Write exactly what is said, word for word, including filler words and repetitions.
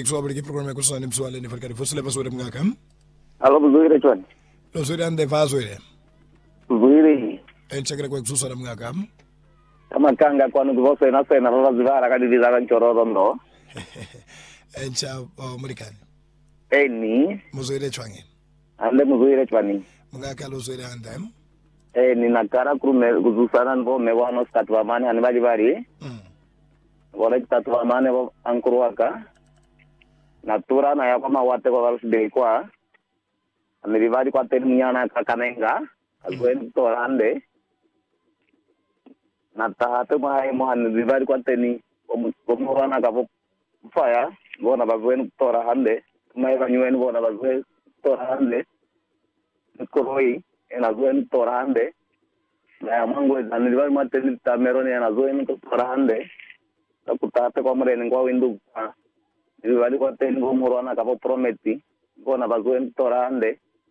kiswahili programa ya kusani mswale ni farikari fosile paswere mngaka. Alo buzuire chwani. Lo swere ande faswere. Buzuire. Enchakira kwa kususa na mngaka. Kama kanga kwa nuku vose na sena rola zivara kadi vizara nchororo ndo. Encha uh, Murikani. Eni. Muzuire chwangi. Ande muzuire chwani. Mngaka lo swere ande. Eni nakara kurume kuzusana nbo mewano skatwa mani hanibali bari. Mm. Wala tatwa mane bo ankuruaka. Natura na yako mawate kwa walsde kwa. Amebibadi kwa termiana kakanenga. Agwen torande. Natahate mai mohan bibadi kwa teni. Komorana kapo faya. Bona bagwen torahande. Mai banyuen bona bagwen torahande. Koroi ena gwen torahande. Na mangwe zanibadi mateni tameroni ena gwen torahande. Takutate kwa mreni kwa windu. Bibadi kwa teni komorana kapo prometi. Bona bagwen torahande.